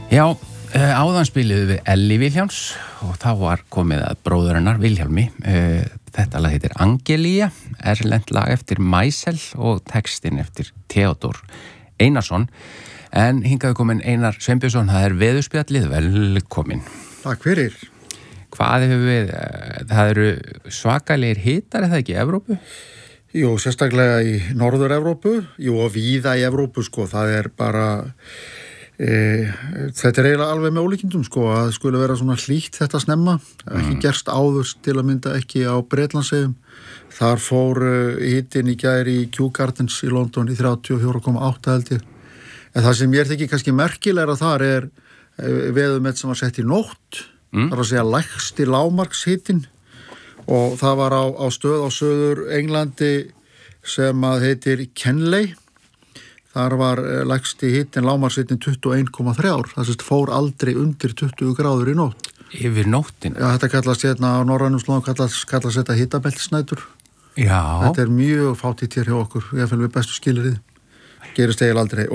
Já, áðan spiluðu við Elli Vilhjálms og þá var komið að bróður hennar Vilhjálmi. Þetta lag heitir Angelía, erlent lag eftir Maisel og textin eftir Theodor Einarsson. En hingaðu komin Einar Sveinbjörnsson, það er veðurspjallið, velkomin. Takk fyrir. Hvað hefur við, það eru svakalegir hitar, er það ekki, í Evrópu? Jú, sérstaklega í Norður-Evrópu, jú og víða í Evrópu, sko, það er bara, þetta er eiginlega alveg með ólíkindum, sko, að skulle vera svona hlýtt þetta snemma, ekki gerst áður til að mynda ekki á Bretlandseyjum, þar fór hitinn í gær í Kew Gardens í London í 34,8 held ég, en það sem ég þykir kannski merkilegra þar er veðurmet sem var sett í nótt, þar að segja lægsti lágmarkshitinn, og það var á stöð á Suður Englandi sem að heitir Kenley. Þar var lægsti hitinn, lágmarkshitinn 21,3. Það sést fór aldrei undir 20 gráður í nótt. Yfir nóttina? Já, þetta kallast hérna á norrænum slóðum kallast þetta hitabeltisnætur. Já. Þetta er mjög fátítt hér hjá okkur, ég finn við bestu skilyrið. Gerist eiginlega aldrei.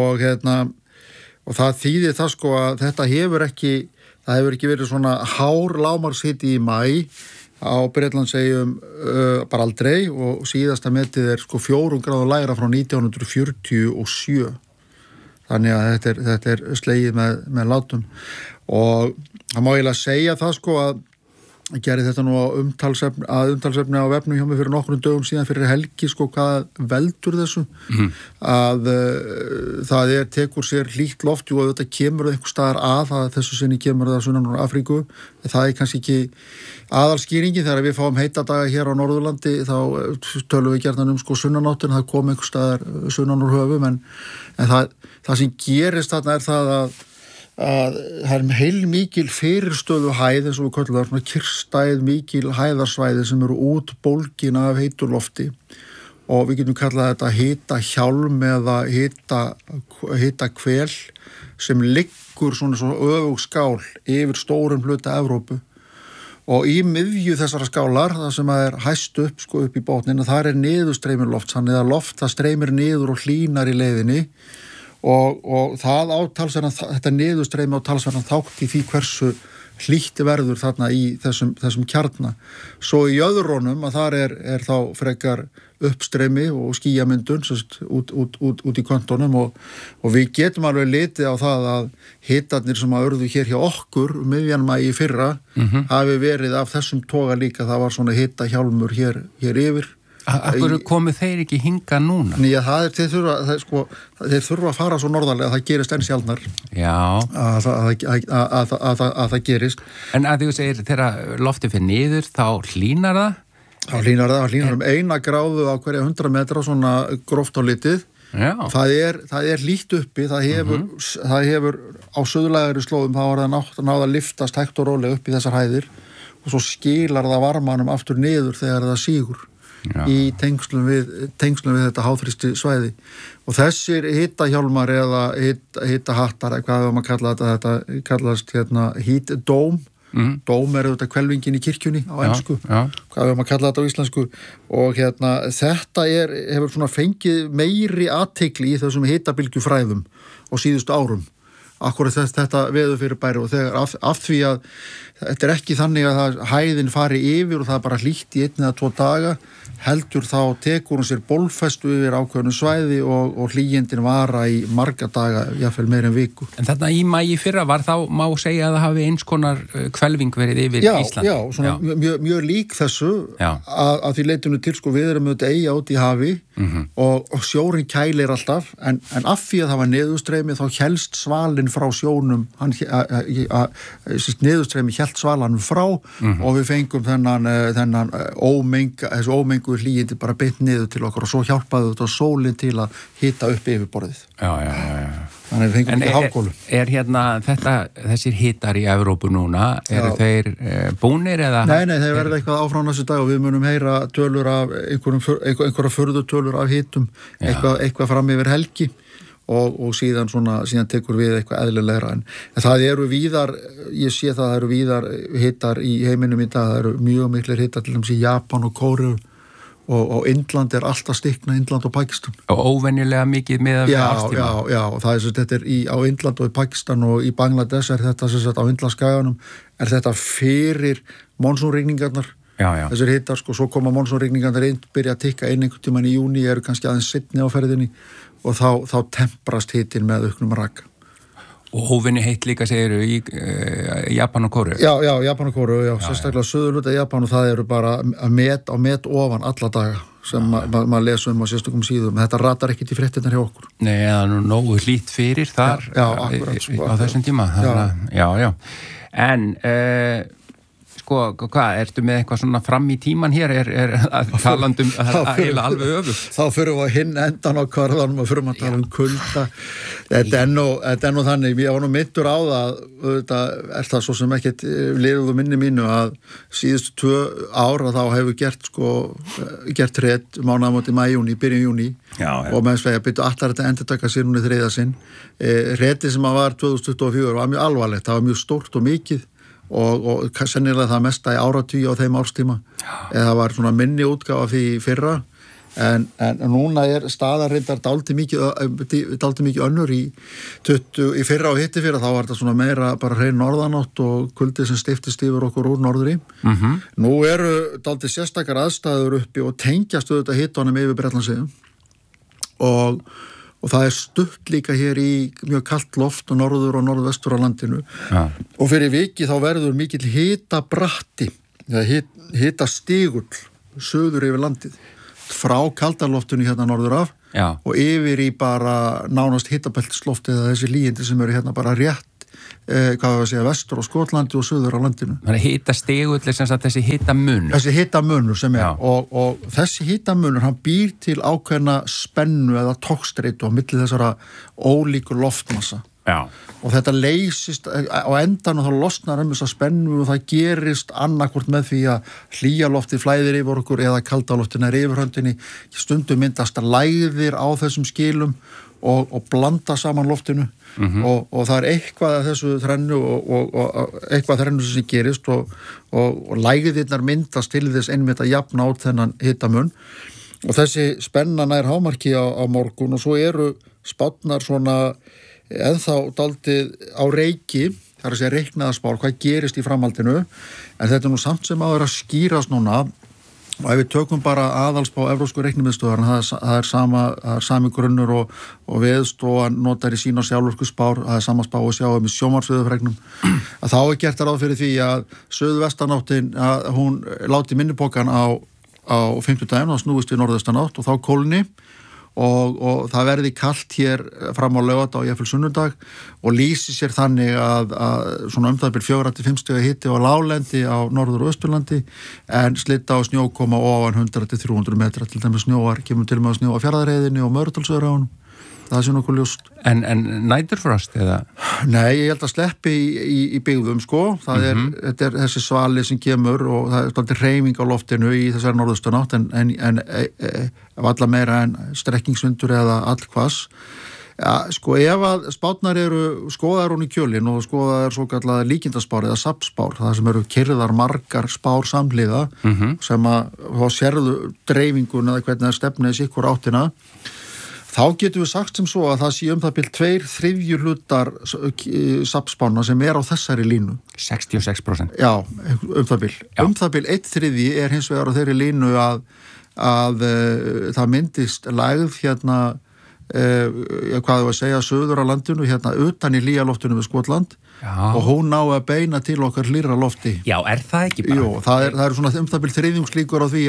Og það þýðir það sko að þetta hefur ekki verið svona hár lágmarkshiti í maí á Bretlandseyjum bara aldrei og síðasta metið er sko 4 gráður lægra frá 1947. Þannig að þetta er slegið með látum og það má eiginlega segja það sko að gerði þetta nú að umtalsefni á vefnum hjá mig fyrir nokkrum dögum síðan fyrir helgi sko hvað veldur þessu að það tekur sér hlýtt loft og þetta kemur einhver staðar að þessu sinni kemur það sunnan úr Afríku það er kannski ekki aðalskýringi þegar við fáum heita daga hér á Norðurlandi þá tölum við gjarnan sko sunnanáttin það kom einhver staðar sunnan úr höfum en það sem gerist þarna er það að það er heilmikil fyrirstöðu hæð eins og við köllum það svona kyrrstæð mikil hæðarsvæði sem eru út bólgin af heiturlofti og við getum kallað þetta hita hjálm eða hita kvel sem liggur svona öfug skál yfir stórum hluta Evrópu og í miðju þessara skálar það sem er hæst upp sko upp í botnin þar er niðurstreymir loft þannig að loft það streymir niður og hlýnar í leiðinni og það þetta niðurstreymi á talsverðan þátt í því hversu hlýtt verður þarna í þessum kjarna. Svo í jöðrunum að þar er þá frekar uppstreymi og skýjamyndun út í köntunum og við getum alveg litið á það að hitarnir sem að urðu hér hjá okkur miðjan maí í fyrra hafi verið af þessum toga líka, það var svona hita hjálmur hér yfir. Akkur komu þeir ekki hinga núna? Nei, þeir þurfa að fara svo norðarlega að það gerist enn sjaldnar. Já. Að það gerist. En að þú segir þegar loftið fyrir niður þá hlýnar það? Það hlýnar 1 gráðu á hverja 100 metra svona gróft á litið. Já. Það er hlýtt uppi, það hefur á suðlægari slóðum þá er það náð að liftast hægt og rólega upp í þessar hæðir og svo skilar það varmanum aftur niður þegar það sígur. Já. Í tengslum við þetta háþrýsti svæði og þessir hitahjálmar eða hitahattar hvað við maður kalla þetta kallast heat dome dome er þetta hvelfingin í kirkjunni á ensku hvað við maður kalla þetta á íslensku og þetta hefur svona fengið meiri athygli í þessum hitabylgjufræðum á síðustu árum akkurat þetta veðurfyrirbæri og þegar af því að þetta er ekki þannig að hæðin fari yfir og það er bara hlýtt í 1 eða 2 daga heldur þá tekur hún sér bólfestu yfir ákveðnu svæði og hlýjendin vara í marga daga, jafnvel meir en viku. En þarna í maí fyrra var þá, má segja að það hafi eins konar hvelfing verið yfir Ísland? Já, svona mjög lík þessu að því leitinu til sko við erum auðvitað eyja út í hafi og sjórin kælir alltaf en af því að það var niðurstreymi þá hélst svalinn frá sjónum niðurstreymi hélt svalanum frá og við fengum þennan ómengu hlýjindi bara beint niður til okkur og svo hjálpaði þetta sólinn til að hita upp yfirborðið. Já. Þannig við fengum ekki hafgólu. Er þessir hitar í Evrópu núna, eru þeir búnir eða? Nei, þeir verða eitthvað áfram þessu dag og við munum heyra tölur af einhverja furðutölur af hitum, eitthvað fram yfir helgi og síðan tekur við eitthvað eðlilegra en það eru víðar, ég sé það eru víðar hitar í heiminum í dag, það eru mjög miklir hitar til dæmis í Japan og Kóreu og Indland alltaf stikna, Indland og Pakistan. Og óvenjulega mikið með árstíma. Já, það þetta á Indland og í Pakistan og í Bangladesh þetta sem sagt á Indlandskaganum þetta fyrir monsúnrigningarnar. Þessir hittar, svo koma monsúnrigningarnar inn, byrja að tikka inn einhvern tímann í júní, eru kannski aðeins seinni á ferðinni og þá temprast hittin með auknum raka. Og óvenju heitt líka segiru í Japan og Kóreu? Já, Japan og Kóreu, sérstaklega suðurluta Japan og það eru bara á met ofan alla daga sem maður lesa á sérstökum síðum. Þetta ratar ekkert í fréttirnar hjá okkur. Nei, það er nú nógu hlýtt fyrir þar akkurat, á þessum tíma. Já. En hvað, ertu með eitthvað svona fram í tíman hér, talandum heila alveg öfugt? Þá fyrir við hinn endan á kvarðanum og fyrir að tala kulda. Þetta er nú þannig, ég var nú myndur á það, það svo sem ekkert liðuðu minni mínu að síðustu 2 ára þá hefur gert rétt mánaðamóti maí-júní, byrjun júní og með svega byrju allar þetta endurtaka sér núna í 3. sinn. Rétti sem að var 2024 var mjög alvarlegt, það var mjög stórt og mikið og sennilega það mesta í áratugi á þeim árstíma eða það var svona minni útgáfa því fyrra en núna staðar reyndar dálítið mikið önnur í fyrra og hitti fyrra þá var þetta svona meira bara hrein norðanátt og kuldið sem stiftist yfir okkur úr norðri. Nú eru dálítið sérstakar aðstæður uppi og tengjast auðvitað hittunum yfir Bretlandseyjum og það stutt líka hér í mjög kalt loft og norður og norðvestur á landinu og fyrir viki þá verður mikill hitabratti hita stigull söður yfir landið frá kaldarloftinu hérna norður af og yfir í bara nánast hitabeltisloftið eða þessi lígindi sem eru hérna bara rétt vestur á Skotlandi og söður á landinu. Það hita stigull þessi hitamunur. Þessi hitamunur sem og þessi hitamunur hann býr til ákveðna spennu eða togstreitu á milli þessara ólíku loftmassa. Og þetta leysist á endanum þá losnar þessa spennu og það gerist annarkvort með því að hlýja loftið flæðir yfir okkur eða kalda loftið nær yfirhöndinni. Stundum myndast lægðir á þessum skilum og blanda saman loftinu og það eitthvað af þessu þrennu og eitthvað þrennu sem gerist og lægðirnar myndast til þess einmitt að jafna át þennan hitamun og þessi spenna nær hámarki á morgun og svo eru spátnar svona ennþá dálítið á reiki, það að segja reiknaðarspár, hvað gerist í framhaldinu en þetta nú samt sem að skýrast núna og ef við tökum bara aðalspá evrópsku reiknimiðstöðar, það er sami grunnur og Veðurstofan notar í sína sjálfvirku spár, það er sama spá og sjáum í sjónvarpsveðurfregnum að þá gert ráð fyrir því að suðvestanáttin að hún láti minnipokan á 50 daginn og snúist í norðaustanátt og þá kólni og það verði kalt hér fram á laugardag og jafnvel sunnudag og lýsi sér þannig að svona það byrja 4-5 stiga hiti á láglendi á norður- og austurlandi en slitta á snjó koma ofan 100-300 metra til dæmis kemur til með að snjóa Fjarðarheiðinni og Möðrudalsöræfunum. Það sé nokkuð ljóst. En næturfrost eða? Nei, ég held að sleppi í byggðum þetta er þessi svali sem kemur og það er alltaf hreyfing á loftinu í þessari norðaustanátt en alla meira en strekkingsvindur eða allkvass. Ef að spátnar skoðar hún í kjölinn og skoðar svo kallar líkindaspár eða sapspár, það sem eru keyrðar margar spár samhliða sem að þá sérðu dreifingun eða hvernig það stefnið sikkur áttina þá getum við sagt sem svo að það sé það byrjum 2/3 hlutar sapspána sem á þessari línu. 66%? Já, það byrjum. Það byrjum 1/3 hins vegar á þeirri línu að það myndist lægð hérna, hvað þú að segja, söður á landinu, hérna utan í hlýjaloftinu við Skotland og hún ná að beina til okkar hlýra lofti. Já, það ekki bara? Jú, það er svona það byrjum þriðjungslíkur á því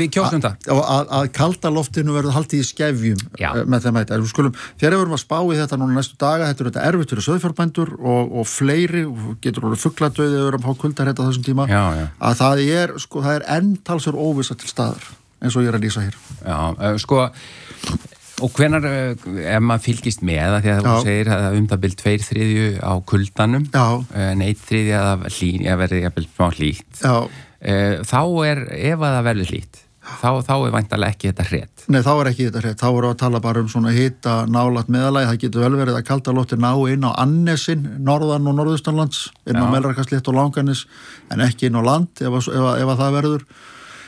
að kalda loftinu verður haldið í skefjum með þeim hætti. Þegar við verum að spá í þetta núna næstu daga, þetta er þetta erfitt fyrir sauðfjárbændur og fleiri, getur orðið fugladauði ef við verum að fá kuldarhetta þessum tíma, að það er talsverð óvissa til staðar eins og ég að lýsa hér. Já, og hvenar, ef maður fylgist með það, því að þú segir að það byrjum 2/3 á kuldanum, en 1/3 að verði smá hlýtt, þá ef að það verður hlýtt, þá væntanlega ekki þetta hret. Nei, þá ekki þetta hret, þá að tala bara svona hita nálægt meðalagi, það getur vel verið að kalda lofti ná inn á Annesinn, norðan og norðaustanlands, inn á Melrakkaslétt og Langanes, en ekki inn á land ef það verður.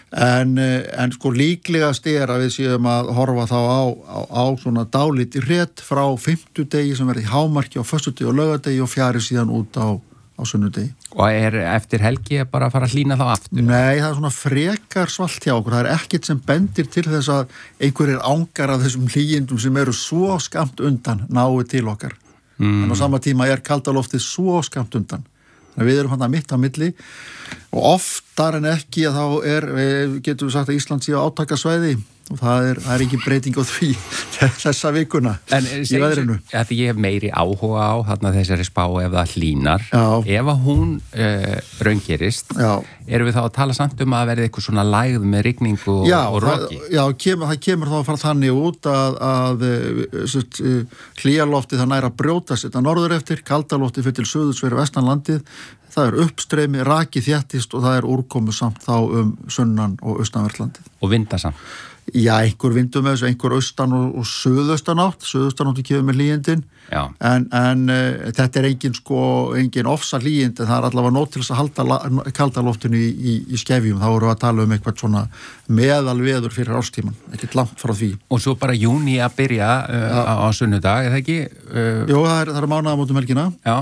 en sko líklegast að við séum að horfa þá á svona dálítið rétt frá 5. degi sem verði hámarki á föstudegi og laugardegi og fjari síðan út á sunnudegi. Og eftir helgi bara að fara að hlýna þá aftur? Nei, það svona frekar svalt hjá okkur. Það ekkert sem bendir til þess að einhverjir ángar af þessum hlýindum sem eru svo skammt undan náu til okkar. En á sama tíma kaldaloftið svo skammt undan. Við erum hann mitt á milli og oftar en ekki að þá getum við sagt að Ísland sé á átakasvæði og það er ekki breyting á því þessa vikuna í veðrinu. En ég hef meiri áhuga á þessari spá ef það hlýnar. Ef að hún raungerist, erum við þá að tala samt að verði eitthvað svona lægð með rigningu og roki? Það kemur þá að fara þannig út að hlýjaloftið það nær að brjóta sér norður eftir, kaldaloftið fyrir til suðursveri vestanlandið. Það uppstreymi, raki þéttist og það úrkomu samt þá sunnan og austanvertlandið. Og vinda samt? Já, einhver vindur með þessu, einhver austan og suðaustanáttu kemur með hlýjindin, en þetta engin ofsa hlýjind, en það allavega nóg til þess að halda kaldaloftinu í skefjum. Þá vorum við að tala eitthvað svona meðalveður fyrir árstíman, ekkert langt frá því. Og svo bara júní að byrja á sunnudag, það ekki? Jú, það er mánaðamótum helgina. Já,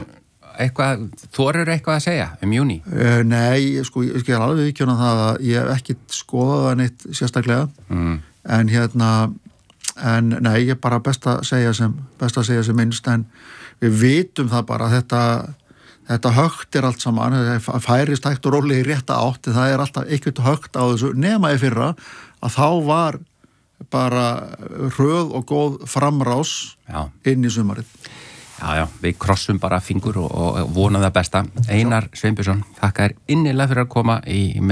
þorir eitthvað að segja júní? Nei, ég skal alveg viðurkenna það að ég hef ekkert skoðað það neitt sérstaklega, en nei, ég bara best að segja sem minnst, en við vitum það bara að þetta högt allt saman, það færist hægt og rólega í rétta átt, það alltaf eitthvað högt á þessu, nema í fyrra að þá var bara hröð og góð framrás inn í sumarið. Já, við krossum bara fingur og vonum það besta. Einar Sveinbjörnsson, þakka þér innilega fyrir að koma í